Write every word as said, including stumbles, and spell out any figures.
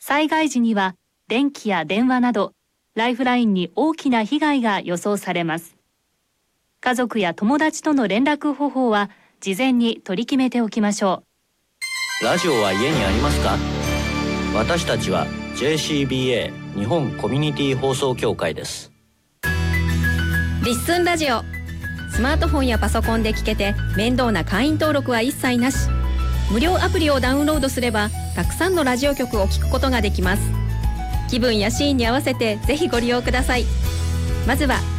災害時には電気や電話などライフラインに大きな被害が予想されます。家族や友達との連絡方法は事前に取り決めておきましょう。ラジオは家にありますか？私たちは ジェーシービーエー 日本コミュニティ放送協会です。 リッスンラジオ、スマートフォンやパソコンで聞けて面倒な会員登録は一切なし。無料アプリをダウンロードすればたくさんのラジオ局を聞くことができます。気分やシーンに合わせてぜひご利用ください。まずは